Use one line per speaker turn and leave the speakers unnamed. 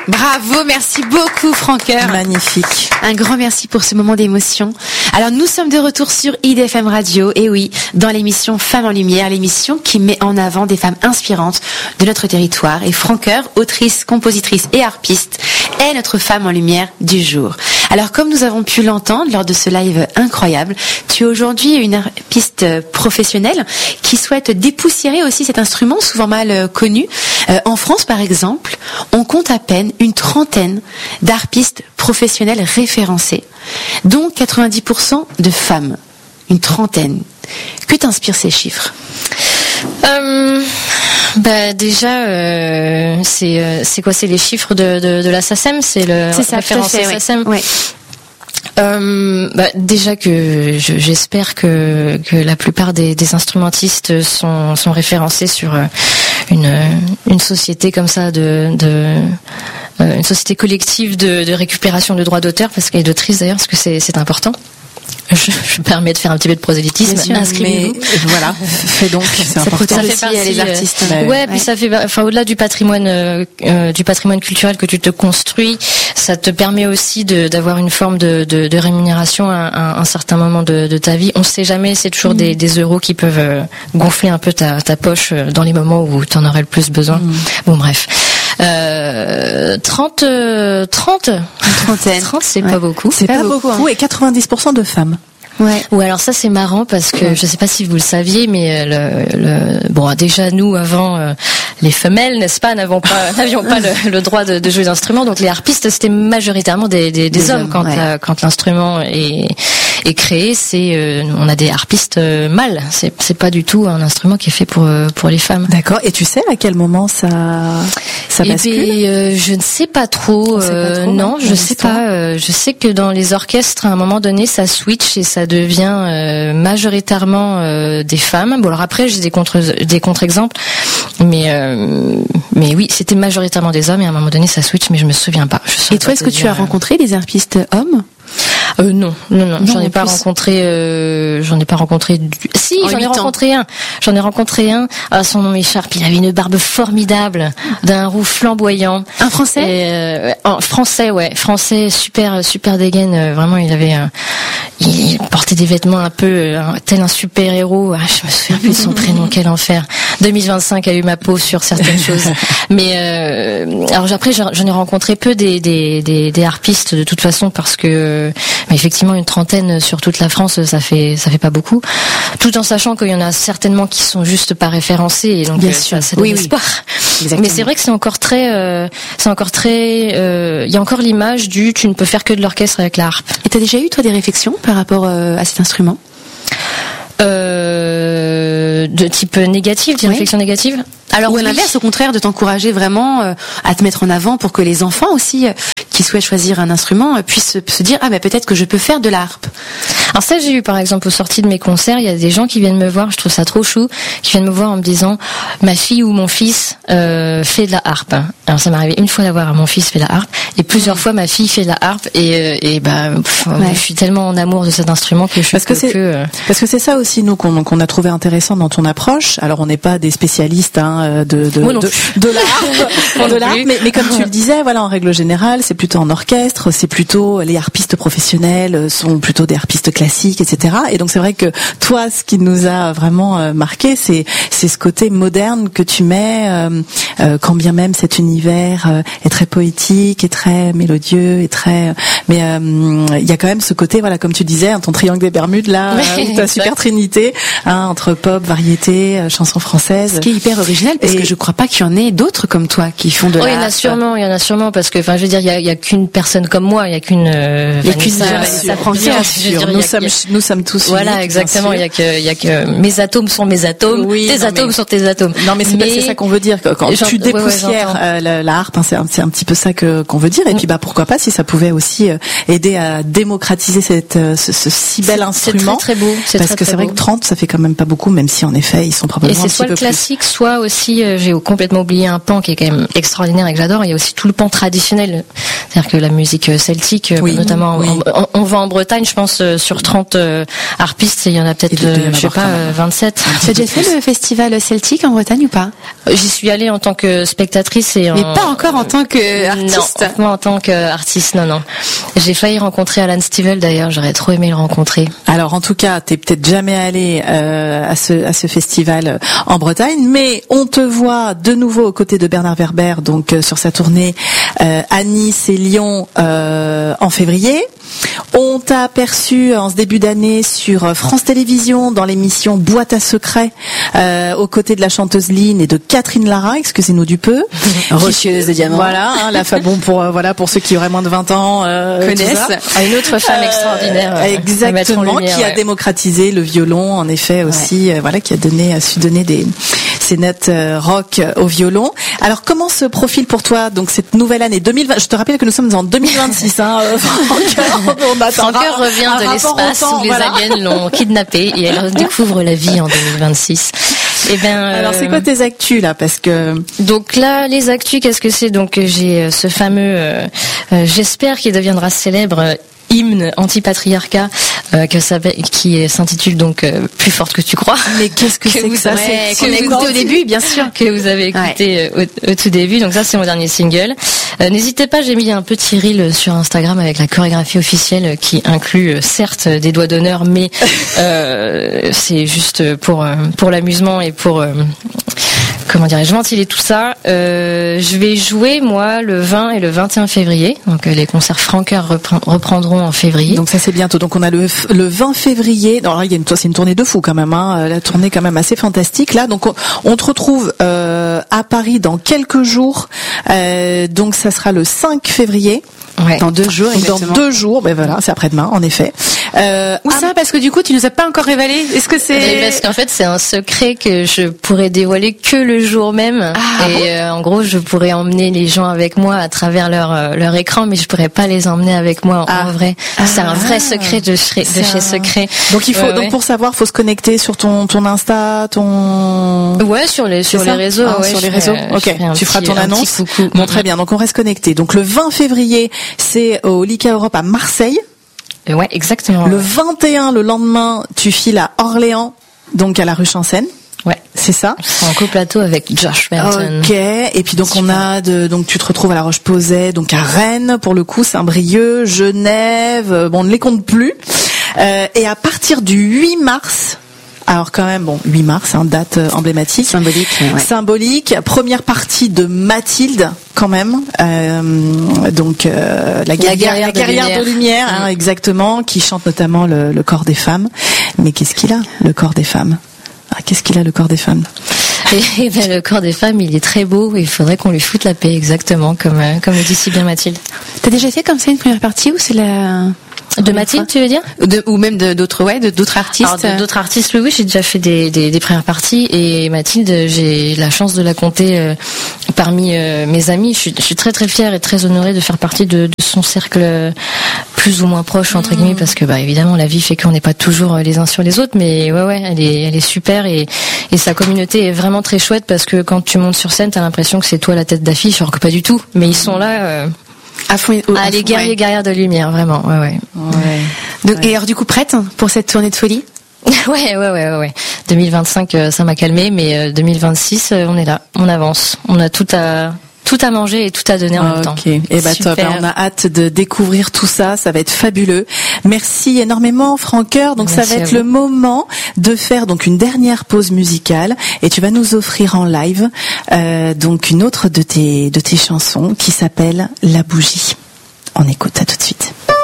Bravo, merci beaucoup Francoeur.
Magnifique.
Un grand merci pour ce moment d'émotion. Alors nous sommes de retour sur IDFM Radio, et oui, dans l'émission Femmes en Lumière, l'émission qui met en avant des femmes inspirantes de notre territoire. Et Francoeur, autrice, compositrice et harpiste, est notre femme en lumière du jour. Alors comme nous avons pu l'entendre lors de ce live incroyable, tu es aujourd'hui une harpiste professionnelle qui souhaite dépoussiérer aussi cet instrument souvent mal connu. En France par exemple, on compte à peine une trentaine d'harpistes professionnels référencés, dont 90% de femmes. Une trentaine. Que t'inspirent ces chiffres ?
Déjà, c'est quoi ? C'est les chiffres de la SACEM, c'est le référencé SACEM.
Oui.
Déjà que j'espère que la plupart des instrumentistes sont référencés sur une société comme ça une société collective de récupération de droits d'auteur, parce qu'elle est d'autrice d'ailleurs, parce que c'est important. Je me permets de faire un petit peu de prosélytisme. Inscrivez-vous.
Voilà. Fais donc. C'est important.
Ça fait partie les artistes.
Puis ça fait, au-delà du patrimoine culturel que tu te construis, ça te permet aussi d'avoir une forme de rémunération à un certain moment de ta vie. On sait jamais, c'est toujours des euros qui peuvent gonfler un peu ta poche dans les moments où tu en aurais le plus besoin. Bon, bref. 30, c'est pas beaucoup.
C'est pas beaucoup. Et 90% de femmes.
Ouais. Ou alors ça c'est marrant parce que je sais pas si vous le saviez, mais déjà nous avant les femelles, n'est-ce pas, n'avions pas le droit de jouer d'instrument, donc les harpistes c'était majoritairement des hommes quand l'instrument est créé, on a des harpistes mâles, c'est pas du tout un instrument qui est fait pour les femmes.
D'accord. Et tu sais à quel moment ça bascule ?
Je ne sais pas trop. Non, je sais pas. Je sais que dans les orchestres, à un moment donné, ça switch et ça devient majoritairement des femmes. Bon, alors après, j'ai des contre-exemples, mais oui, c'était majoritairement des hommes et à un moment donné, ça switch, mais je me souviens pas.
Et toi, est-ce que tu as rencontré des harpistes hommes ?
Non, j'en ai pas rencontré. Si, j'en ai rencontré un. Son nom m'échappe. Il avait une barbe formidable, d'un roux flamboyant.
Un Français.
Français, super dégaine. Vraiment, il portait des vêtements un peu tel un super héros. Je me souviens plus de son prénom. Quel enfer. 2025 a eu ma peau sur certaines choses. Mais alors après, j'en ai rencontré peu des harpistes de toute façon parce que effectivement une trentaine sur toute la France, ça fait pas beaucoup. Tout en sachant qu'il y en a certainement qui sont juste pas référencés et donc ça donne espoir. Exactement. Mais c'est vrai que c'est encore très, il y a encore l'image du tu ne peux faire que de l'orchestre avec la harpe.
Et t'as déjà eu toi des réflexions par rapport à cet instrument?
De type négatif, des réflexions négatives.
Alors, ou à l'inverse, au contraire, de t'encourager vraiment à te mettre en avant pour que les enfants aussi qui souhaitent choisir un instrument puissent se dire peut-être que je peux faire de la harpe.
Alors ça, j'ai eu par exemple aux sorties de mes concerts, il y a des gens qui viennent me voir, je trouve ça trop chou, qui viennent me voir en me disant ma fille ou mon fils fait de la harpe. Alors ça m'est arrivé une fois d'avoir mon fils fait de la harpe et plusieurs fois ma fille fait de la harpe et je suis tellement en amour de cet instrument que parce que
c'est ça aussi nous qu'on a trouvé intéressant dans ton approche. Alors on n'est pas des spécialistes de la harpe, mais comme tu le disais, voilà, en règle générale, c'est plutôt en orchestre, c'est plutôt les harpistes professionnels sont plutôt des harpistes classiques, etc. Et donc c'est vrai que toi, ce qui nous a vraiment marqué, c'est ce côté moderne que tu mets, quand bien même cet univers est très poétique et très mélodieux et très, mais il y a quand même ce côté, voilà, comme tu disais, ton triangle des Bermudes là, ta super trinité, entre pop, variété, chansons françaises.
Ce qui est hyper original parce que je crois pas qu'il y en ait d'autres comme toi qui font de la harpe.
Il y en a sûrement parce que, enfin, je veux dire, il y a qu'une personne comme moi, il y a qu'une
nous sommes tous
voilà,
uniques,
exactement, il y a que mes atomes sont mes atomes, tes atomes sont tes atomes.
Non mais c'est ça qu'on veut dire quand tu dépoussières la harpe, c'est un petit peu ça qu'on veut dire et puis pourquoi pas si ça pouvait aussi aider à démocratiser ce si bel instrument.
C'est très beau,
parce que c'est vrai que 30 ça fait quand même pas beaucoup, même si en effet ils sont probablement un petit peu plus.
Et c'est soit le classique, soit aussi j'ai complètement oublié un pan qui est quand même extraordinaire et que j'adore, il y a aussi tout le pan traditionnel C'est-à-dire que la musique celtique, notamment, on va en Bretagne, je pense, sur 30 harpistes, il y en a peut-être, 27.
Tu as déjà fait le festival celtique en Bretagne ou pas?
J'y suis allée en tant que spectatrice
mais pas encore en tant qu'artiste.
Non, en tant qu'artiste, non. J'ai failli rencontrer Alan Stivell d'ailleurs, j'aurais trop aimé le rencontrer.
Alors en tout cas, t'es peut-être jamais allé à ce festival en Bretagne, mais on te voit de nouveau aux côtés de Bernard Werber, donc sur sa tournée à Nice et Lyon en février. On t'a aperçu en ce début d'année sur France Télévisions dans l'émission Boîte à secrets aux côtés de la chanteuse Lynn et de Catherine Lara, excusez-nous du peu.
Rocheuse de diamants.
Voilà, la femme pour ceux qui auraient moins de 20 ans connaissent.
Une autre femme extraordinaire.
Exactement, qui a démocratisé le violon, en effet aussi, qui a su donner ces notes rock au violon. Alors comment se profile pour toi donc cette nouvelle année 2020? Je te rappelle que nous sommes en 2026.
Francker revient de l'espace où les aliens l'ont kidnappé et elle découvre la vie en 2026.
Alors c'est quoi tes actus là, parce que
donc là les actus, qu'est-ce que c'est? Donc j'ai ce fameux j'espère qu'il deviendra célèbre hymne anti-patriarcat qui s'intitule donc Plus forte que tu crois.
Mais qu'est-ce que c'est que ça?
Qu'on a écouté au début, bien sûr.
Que vous avez écouté au tout début. Donc ça, c'est mon dernier single. N'hésitez pas, j'ai mis un petit reel sur Instagram avec la chorégraphie officielle qui inclut certes des doigts d'honneur, mais c'est juste pour l'amusement et pour ventiler tout ça. Je vais jouer moi le 20 et le 21 février. Donc les concerts Francker reprendront en février.
Donc ça c'est bientôt. Donc on a le 20 février. Alors là c'est une tournée de fou quand même. La tournée quand même assez fantastique là. Donc on te retrouve à Paris dans quelques jours. Donc ça sera le 5 février.
Ouais. Dans 2 jours, exactement.
Dans 2 jours, c'est après-demain, en effet.
Où ça? Parce que du coup, tu nous as pas encore révélé. Est-ce que c'est...
Parce qu'en fait, c'est un secret que je pourrais dévoiler que le jour même. En gros, je pourrais emmener les gens avec moi à travers leur écran, mais je pourrais pas les emmener avec moi en vrai. C'est un vrai secret de chez Secret.
Donc il faut, donc pour savoir, faut se connecter sur ton Insta,
Ouais, sur les réseaux.
Sur les réseaux. Ok. Tu feras ton annonce. Bon, très bien. Donc on reste connecté. Donc le 20 février, c'est au Lika Europe à Marseille.
Ouais, exactement.
Le 21, le lendemain, tu files à Orléans, donc à la rue Chancel.
Ouais,
c'est ça.
En co-plateau avec Josh Merton.
Ok. Et puis donc donc tu te retrouves à La Roche-Posay, donc à Rennes pour le coup, Saint-Brieuc, Genève. Bon, on ne les compte plus. Et à partir du 8 mars. Alors quand même, 8 mars, date emblématique. Symbolique. Première partie de Mathilde, quand même. Donc la guerrière de lumière, exactement, qui chante notamment le corps des femmes. Mais qu'est-ce qu'il a, le corps des femmes? Qu'est-ce qu'il a, le corps des femmes?
Le corps des femmes, il est très beau. Et il faudrait qu'on lui foute la paix, exactement, comme le dit si bien Mathilde.
T'as déjà fait comme ça une première partie ou c'est la...
De Mathilde, tu veux dire?
Ou même d'autres artistes.
Alors, d'autres artistes, oui, j'ai déjà fait des premières parties, et Mathilde, j'ai la chance de la compter parmi mes amis. Je suis très très fière et très honorée de faire partie de son cercle plus ou moins proche, entre guillemets, parce que évidemment la vie fait qu'on n'est pas toujours les uns sur les autres, mais ouais, elle est super, et sa communauté est vraiment très chouette, parce que quand tu montes sur scène, t'as l'impression que c'est toi la tête d'affiche, alors que pas du tout. Mais ils sont là. Les guerrières de lumière, vraiment, ouais.
Donc, et alors du coup, prête pour cette tournée de folie?
Ouais. 2025, ça m'a calmé, mais 2026, on est là, on avance, on a tout à manger et tout à donner en même temps.
Ok, top. On a hâte de découvrir tout ça, ça va être fabuleux. Merci énormément, Francker. Donc ça va être le moment de faire donc une dernière pause musicale, et tu vas nous offrir en live donc une autre de tes chansons qui s'appelle La Bougie. On écoute ça tout de suite.